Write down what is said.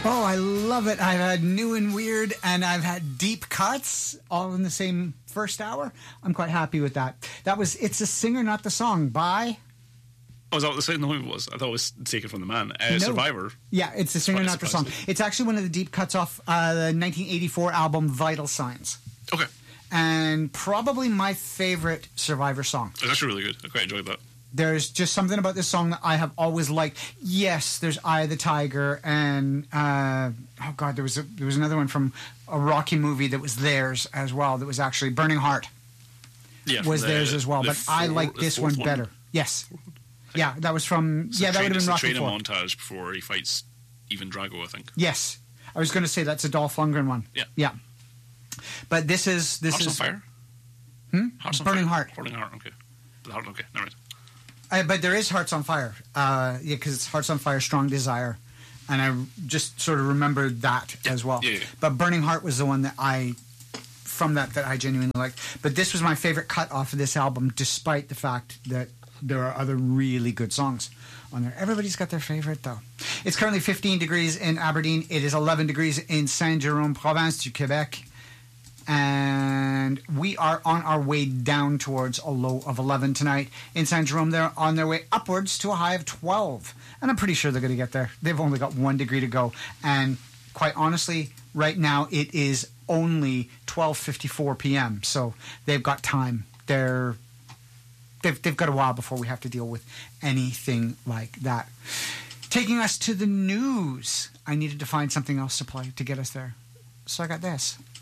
Oh, I love it. I've had new and weird, and I've had deep cuts all in the same first hour. I'm quite happy with that. It's a Singer, Not the Song by... Oh, is that what the same name was? I thought it was taken from the man. No. Survivor. Yeah, it's a Singer, Not the Song. It's actually one of the deep cuts off the 1984 album Vital Signs. Okay. And probably my favorite Survivor song. It's actually really good. I quite enjoyed that. There's just something about this song that I have always liked. Yes, there's Eye of the Tiger, and there was another one from a Rocky movie that was theirs as well. That was actually Burning Heart. Yeah, was theirs as well. But I like this one better. Yes. Yeah, that was from. That would have been Rocky IV. It's a training montage before he fights Ivan Drago, I think. Yes, I was going to say that's a Dolph Lundgren one. Yeah. But this is Hearts on Fire. Burning Heart. Burning Heart. Okay. Okay. Never mind. But there is Hearts on Fire. Because it's Hearts on Fire, Strong Desire. And I just sort of remembered that as well. Yeah. But Burning Heart was the one that I genuinely liked. But this was my favorite cut off of this album, despite the fact that there are other really good songs on there. Everybody's got their favorite, though. It's currently 15 degrees in Aberdeen. It is 11 degrees in Saint-Jérôme, Province du Québec. And we are on our way down towards a low of 11 tonight. In Saint Jerome, they're on their way upwards to a high of 12. And I'm pretty sure they're going to get there. They've only got 1 degree to go. And quite honestly, right now it is only 12:54 p.m. So they've got time. They've got a while before we have to deal with anything like that. Taking us to the news. I needed to find something else to play to get us there. So I got this.